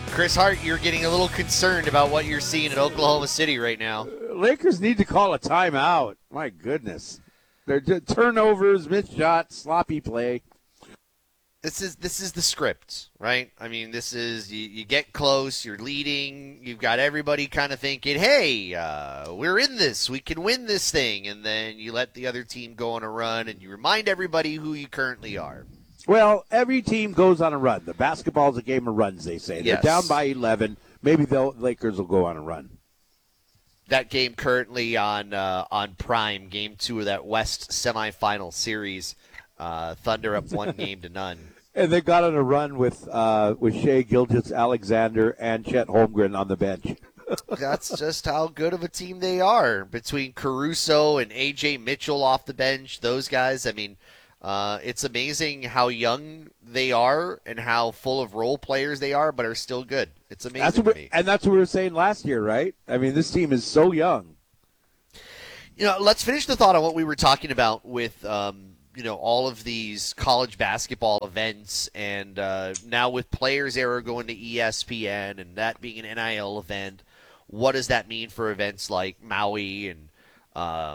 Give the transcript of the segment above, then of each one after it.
Chris Hart, you're getting a little concerned about what you're seeing in Oklahoma City right now. Lakers need to call a timeout. My goodness. They're just turnovers, missed shots, sloppy play. This is the script, right? I mean, this is you get close, you're leading, you've got everybody kind of thinking, hey, we're in this, we can win this thing, and then you let the other team go on a run, and you remind everybody who you currently are. Well, every team goes on a run. The basketball's a game of runs, they say. Yes. They're down by 11. Maybe the Lakers will go on a run. That game currently on Prime, Game 2 of that West semifinal series. Thunder up 1-0. And they got on a run with Shai Gilgeous-Alexander and Chet Holmgren on the bench. That's just how good of a team they are. Between Caruso and A.J. Mitchell off the bench, those guys, I mean, it's amazing how young they are and how full of role players they are, but are still good. It's amazing to me. And that's what we were saying last year, right? I mean, this team is so young. Let's finish the thought on what we were talking about with all of these college basketball events, and now with Players Era going to ESPN and that being an NIL event, what does that mean for events like Maui and a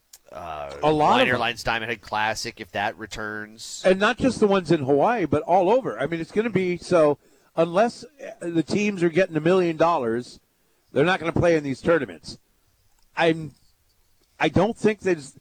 lot of Airlines Diamond Head Classic if that returns? And not just the ones in Hawaii, but all over. I mean, it's going to be so. Unless the teams are getting $1 million, they're not going to play in these tournaments. I don't think there's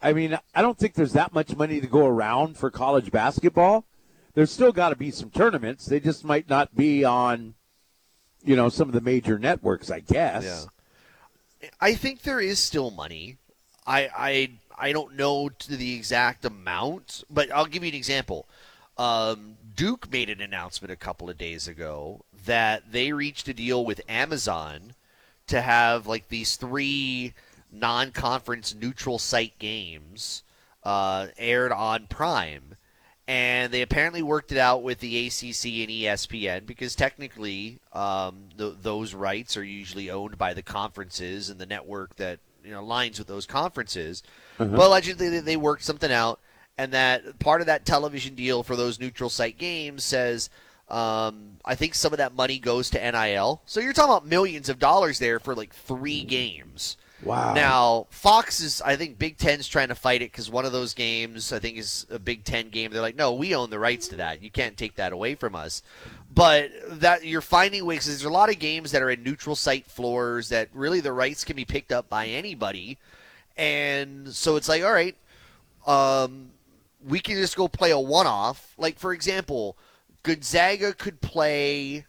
that much money to go around for college basketball. There's still got to be some tournaments. They just might not be on, some of the major networks, I guess. Yeah. I think there is still money. I don't know to the exact amount, but I'll give you an example. Duke made an announcement a couple of days ago that they reached a deal with Amazon to have like these 3 non-conference neutral site games aired on Prime. And they apparently worked it out with the ACC and ESPN because technically those rights are usually owned by the conferences and the network that aligns with those conferences. Uh-huh. But allegedly they worked something out, and that part of that television deal for those neutral site games says I think some of that money goes to NIL. So you're talking about millions of dollars there for like 3 games. Wow. Now, Fox is, I think Big Ten's trying to fight it because one of those games, I think, is a Big Ten game. They're like, no, we own the rights to that. You can't take that away from us. But that you're finding ways. There's a lot of games that are in neutral site floors that really the rights can be picked up by anybody. And so it's like, all right, we can just go play a one-off. Like, for example, Gonzaga could play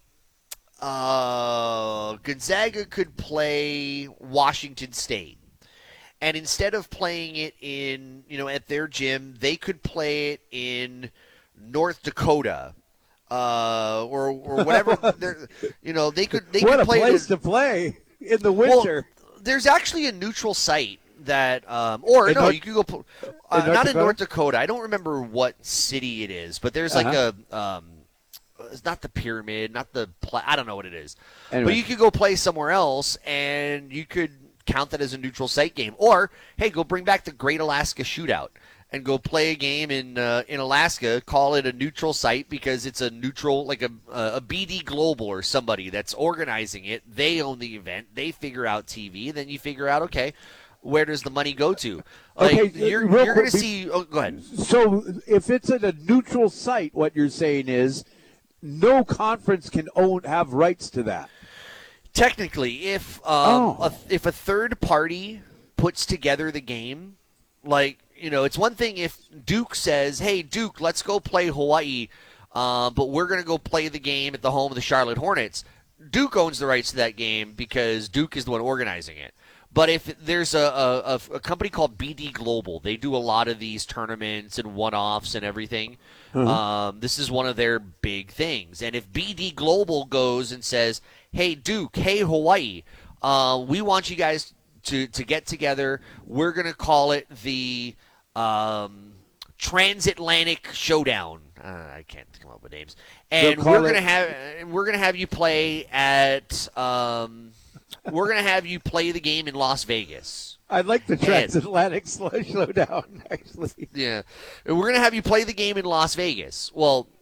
Washington State, and instead of playing it in at their gym, they could play it in North Dakota or whatever. They could what a play place to play in the winter. Well, there's actually a neutral site that you could go not in North Dakota. I don't remember what city it is, but there's like a it's not the Pyramid, not the I don't know what it is. Anyway. But you could go play somewhere else, and you could count that as a neutral site game. Or, hey, go bring back the Great Alaska Shootout and go play a game in Alaska. Call it a neutral site because it's a neutral, like a BD Global or somebody that's organizing it. They own the event. They figure out TV. Then you figure out, okay, where does the money go to? Like, okay, you're going to see. Oh, go ahead. So if it's at a neutral site, what you're saying is, no conference can have rights to that. Technically, if a third party puts together the game, like it's one thing if Duke says, "Hey, Duke, let's go play Hawaii," but we're going to go play the game at the home of the Charlotte Hornets. Duke owns the rights to that game because Duke is the one organizing it. But if there's a company called BD Global, they do a lot of these tournaments and one-offs and everything. Mm-hmm. This is one of their big things. And if BD Global goes and says, hey, Duke, hey, Hawaii, we want you guys to get together. We're going to call it the Transatlantic Showdown. I can't come up with names. And we're going to have you play at we're going to have you play the game in Las Vegas. I like the Transatlantic Showdown, actually. Yeah. And we're going to have you play the game in Las Vegas. Well,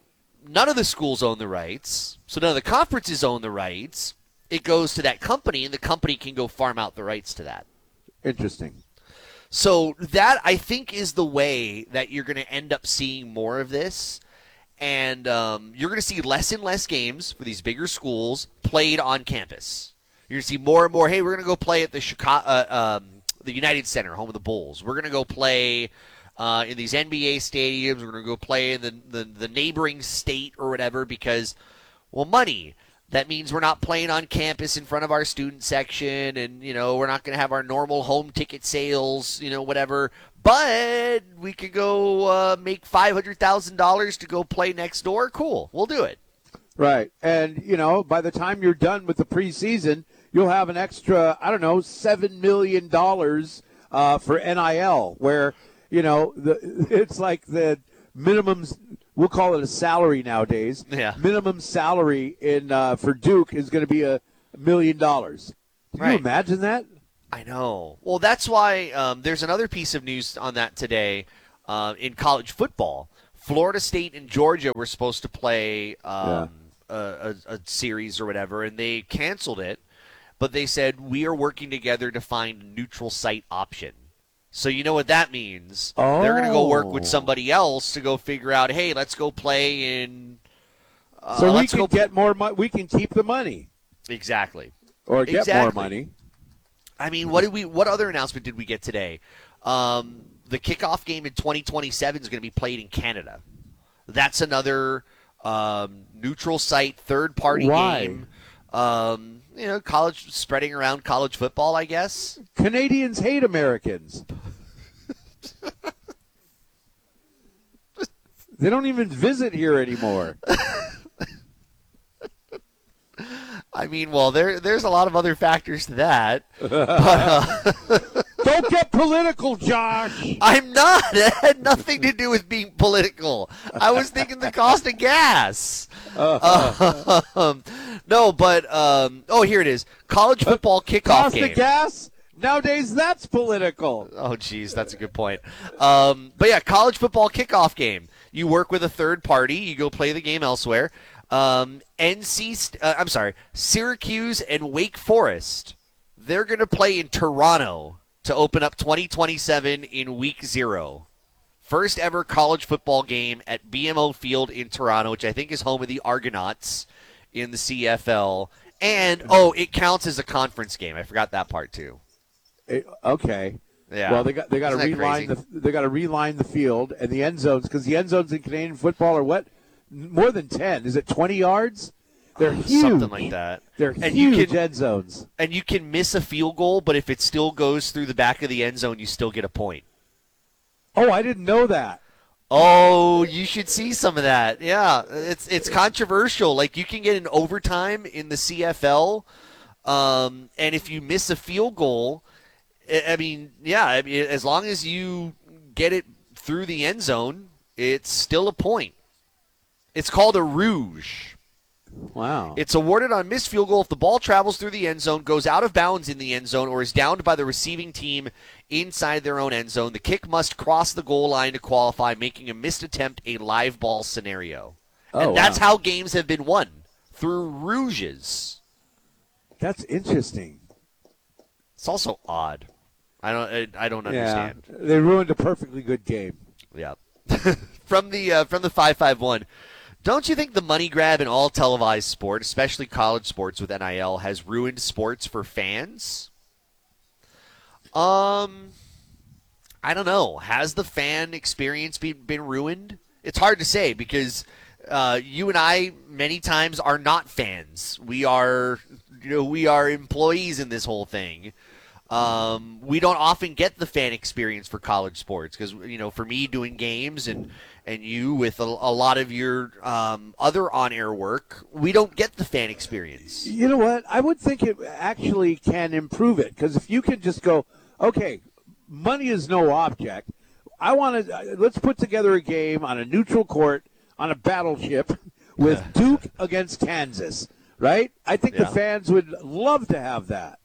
none of the schools own the rights, so none of the conferences own the rights. It goes to that company, and the company can go farm out the rights to that. Interesting. So that, I think, is the way that you're going to end up seeing more of this. And you're going to see less and less games for these bigger schools played on campus. You're going to see more and more, hey, we're going to go play at the United Center, home of the Bulls. We're going to go play in these NBA stadiums. We're going to go play in the neighboring state or whatever because, well, money. That means we're not playing on campus in front of our student section, and, we're not going to have our normal home ticket sales, whatever. But we could go make $500,000 to go play next door. Cool. We'll do it. Right. And, by the time you're done with the preseason, you'll have an extra, $7 million for NIL, where, it's like the minimums. We'll call it a salary nowadays. Yeah. Minimum salary for Duke is going to be $1 million. Can you imagine that? I know. Well, that's why there's another piece of news on that today in college football. Florida State and Georgia were supposed to play a series or whatever, and they canceled it. But they said, we are working together to find a neutral site option. So you know what that means. Oh. They're going to go work with somebody else to go figure out, hey, let's go play in so we can get more money. We can keep the money. Exactly. Or get more money. I mean, what other announcement did we get today? The kickoff game in 2027 is going to be played in Canada. That's another neutral site, third-party game. College spreading around college football, I guess. Canadians hate Americans. They don't even visit here anymore. I mean, well, there's a lot of other factors to that. But, don't get political, Josh. I'm not. It had nothing to do with being political. I was thinking the cost of gas. No, but here it is. College football kickoff cost game. Cost of gas? Nowadays, that's political. Oh, geez, that's a good point. But yeah, college football kickoff game. You work with a third party. You go play the game elsewhere. Syracuse and Wake Forest. They're going to play in Toronto to open up 2027 in week 0. First ever college football game at BMO Field in Toronto, which I think is home of the Argonauts in the CFL. And, it counts as a conference game. I forgot that part, too. Okay. Yeah. Well, they got to reline the field and the end zones, because the end zones in Canadian football are what? More than 10. Is it 20 yards? They're huge. Something like that. They're huge end zones. And you can miss a field goal, but if it still goes through the back of the end zone, you still get a point. Oh, I didn't know that. Oh, you should see some of that. Yeah, it's controversial. Like, you can get an overtime in the CFL, and if you miss a field goal, as long as you get it through the end zone, it's still a point. It's called a rouge. Wow. It's awarded on missed field goal if the ball travels through the end zone, goes out of bounds in the end zone, or is downed by the receiving team inside their own end zone. The kick must cross the goal line to qualify, making a missed attempt a live ball scenario. And that's how games have been won, through rouges. That's interesting. It's also odd. I don't understand. Yeah, they ruined a perfectly good game. Yeah. From the 551. Don't you think the money grab in all televised sport, especially college sports with NIL, has ruined sports for fans? I don't know. Has the fan experience been ruined? It's hard to say because you and I many times are not fans. We are employees in this whole thing. We don't often get the fan experience for college sports because, for me doing games and you with a lot of your other on-air work, we don't get the fan experience. You know what? I would think it actually can improve it, because if you can just go, okay, money is no object. Let's put together a game on a neutral court on a battleship with Duke against Kansas, right? I think the fans would love to have that.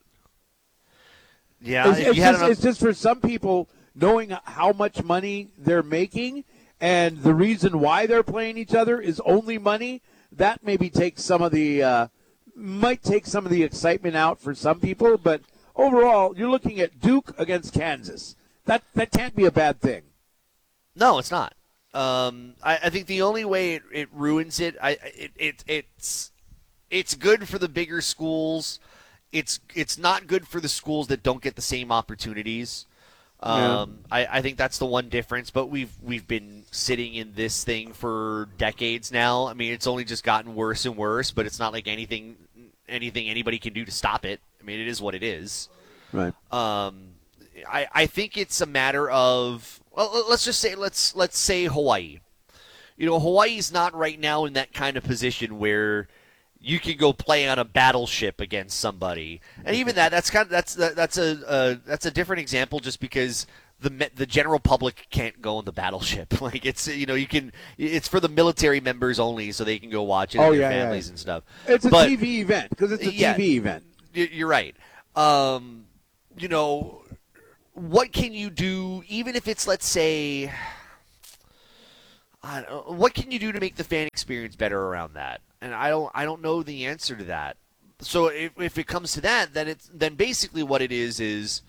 Yeah, it's just for some people knowing how much money they're making and the reason why they're playing each other is only money, that maybe takes some of the might take some of the excitement out for some people. But overall, you're looking at Duke against Kansas. That can't be a bad thing. No, it's not. I think the only way it ruins it, it's good for the bigger schools. It's not good for the schools that don't get the same opportunities. I think that's the one difference. But we've been sitting in this thing for decades now. I mean, it's only just gotten worse and worse. But it's not like anything anybody can do to stop it. I mean, it is what it is. Right. I think it's a matter of, well, let's say Hawaii. Hawaii's not right now in that kind of position where you can go play on a battleship against somebody, and even that's a different example, just because the general public can't go on the battleship. Like it's for the military members only, so they can go watch it with their families and stuff. It's a TV event because it's a TV event. You're right. What can you do, even if it's, let's say, what can you do to make the fan experience better around that? And I don't know the answer to that. So if it comes to that, then basically what it is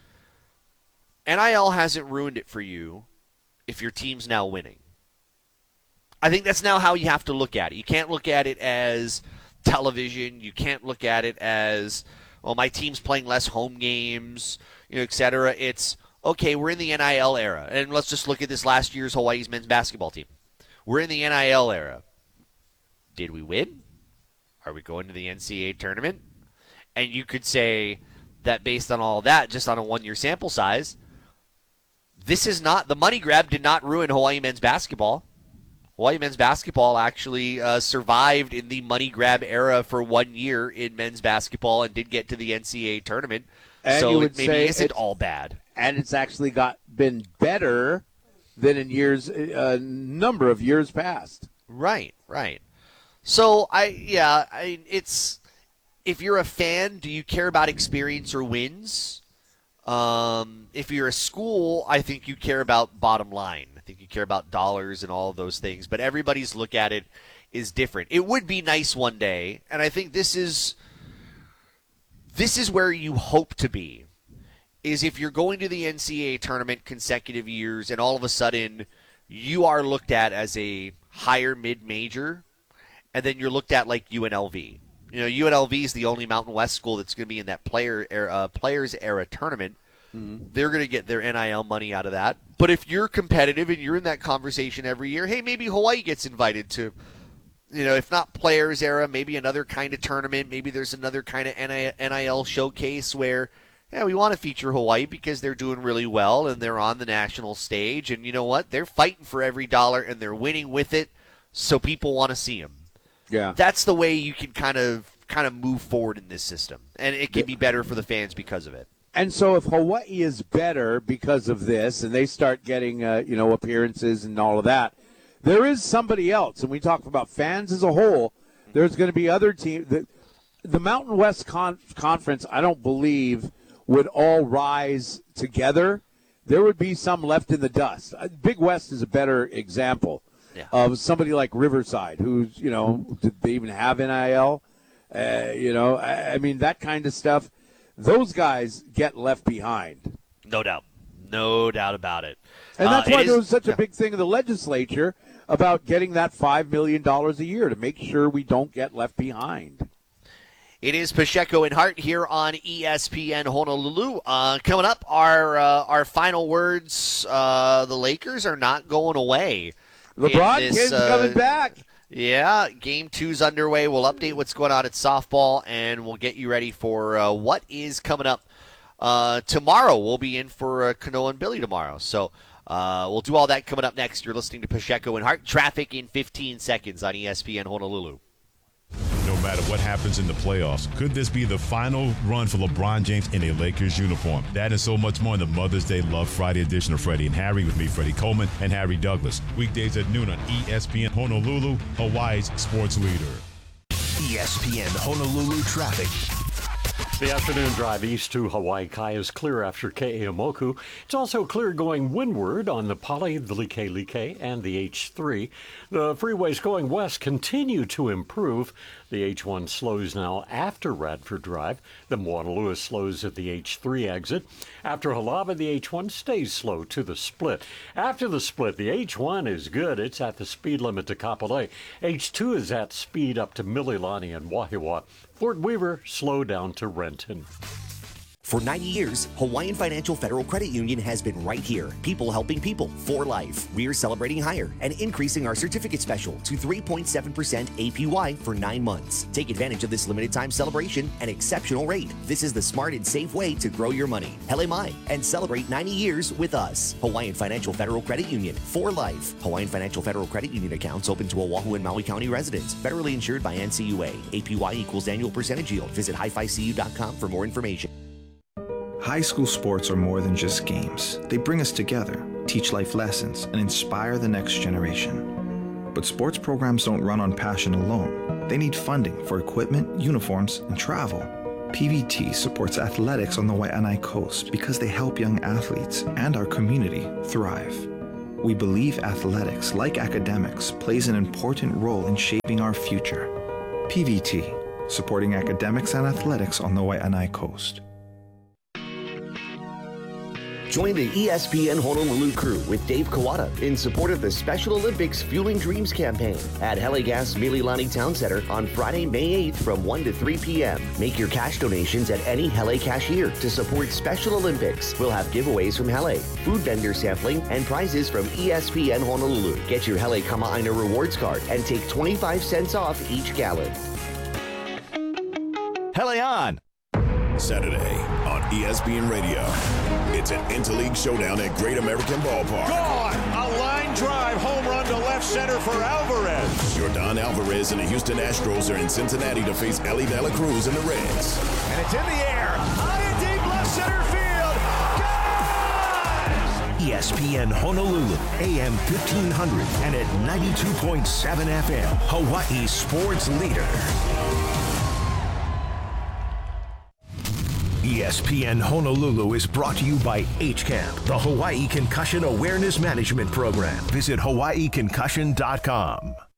NIL hasn't ruined it for you if your team's now winning. I think that's now how you have to look at it. You can't look at it as television. You can't look at it as, well, my team's playing less home games, et cetera. It's, okay, we're in the NIL era. And let's just look at this last year's Hawaii's men's basketball team. We're in the NIL era. Did we win? Are we going to the NCAA tournament? And you could say that based on all that, just on a one-year sample size, this is not, the money grab did not ruin Hawaii men's basketball. Hawaii men's basketball actually survived in the money grab era for 1 year in men's basketball and did get to the NCAA tournament. And so it maybe isn't all bad. And it's actually been better than in a number of years past. Right. So it's, if you're a fan, do you care about experience or wins? If you're a school, I think you care about bottom line. I think you care about dollars and all of those things. But everybody's look at it is different. It would be nice one day, and I think this is where you hope to be, is if you're going to the NCAA tournament consecutive years and all of a sudden you are looked at as a higher mid-major, and then you're looked at like UNLV. UNLV is the only Mountain West school that's going to be in that Players Era tournament. Mm-hmm. They're going to get their NIL money out of that. But if you're competitive and you're in that conversation every year, hey, maybe Hawaii gets invited to, if not Players Era, maybe another kind of tournament. Maybe there's another kind of NIL showcase where, we want to feature Hawaii because they're doing really well and they're on the national stage. And you know what? They're fighting for every dollar and they're winning with it, so people want to see them. Yeah, that's the way you can kind of move forward in this system, and it can be better for the fans because of it. And so, if Hawaii is better because of this, and they start getting appearances and all of that, there is somebody else. And we talk about fans as a whole. There's going to be other teams. The Mountain West Conference, I don't believe, would all rise together. There would be some left in the dust. Big West is a better example. Yeah. Of somebody like Riverside, who's, did they even have NIL? I mean, that kind of stuff. Those guys get left behind. No doubt. No doubt about it. And that's why there was such a big thing in the legislature about getting that $5 million a year to make sure we don't get left behind. It is Pacheco and Hart here on ESPN Honolulu. Coming up, our final words. The Lakers are not going away. LeBron kid's coming back. Yeah, Game 2's underway. We'll update what's going on at softball, and we'll get you ready for what is coming up tomorrow. We'll be in for Kanoa and Billy tomorrow. So we'll do all that coming up next. You're listening to Pacheco and Hart. Traffic in 15 seconds on ESPN Honolulu. No matter what happens in the playoffs, could this be the final run for LeBron James in a Lakers uniform? That and so much more in the Mother's Day Love Friday edition of Freddie and Harry with me, Freddie Coleman and Harry Douglas. Weekdays at noon on ESPN Honolulu, Hawaii's sports leader. ESPN Honolulu traffic. The afternoon drive east to Hawaii Kai is clear after Ke'eaumoku. It's also clear going windward on the Pali, the Like, and the H3. The freeways going west continue to improve. The H1 slows now after Radford Drive. The Moana Lewis slows at the H3 exit. After Halava, the H1 stays slow to the split. After the split, the H1 is good. It's at the speed limit to Kapolei. H2 is at speed up to Mililani and Wahiawa. Fort Weaver, slow down to Renton. For 90 years, Hawaiian Financial Federal Credit Union has been right here. People helping people for life. We're celebrating higher and increasing our certificate special to 3.7% APY for 9 months. Take advantage of this limited time celebration and exceptional rate. This is the smart and safe way to grow your money. Hele mai, and celebrate 90 years with us. Hawaiian Financial Federal Credit Union for life. Hawaiian Financial Federal Credit Union accounts open to Oahu and Maui County residents. Federally insured by NCUA. APY equals annual percentage yield. Visit hificu.com for more information. High school sports are more than just games. They bring us together, teach life lessons, and inspire the next generation. But sports programs don't run on passion alone. They need funding for equipment, uniforms, and travel. PVT supports athletics on the Waianae Coast because they help young athletes and our community thrive. We believe athletics, like academics, plays an important role in shaping our future. PVT, supporting academics and athletics on the Waianae Coast. Join the ESPN Honolulu crew with Dave Kawada in support of the Special Olympics Fueling Dreams campaign at Hele Gas Mililani Town Center on Friday, May 8th from 1 to 3 p.m. Make your cash donations at any Hele cashier to support Special Olympics. We'll have giveaways from Hele, food vendor sampling, and prizes from ESPN Honolulu. Get your Hele Kama'aina rewards card and take 25 cents off each gallon. Hele on! Saturday on ESPN Radio. It's an interleague showdown at Great American Ballpark. Gone! A line drive home run to left center for Alvarez. Yordan Alvarez and the Houston Astros are in Cincinnati to face Ellie De La Cruz and the Reds. And it's in the air. High and deep left center field. Got it! ESPN Honolulu, AM 1500 and at 92.7 FM, Hawaii sports leader. ESPN Honolulu is brought to you by HCAMP, the Hawaii Concussion Awareness Management Program. Visit hawaiiconcussion.com.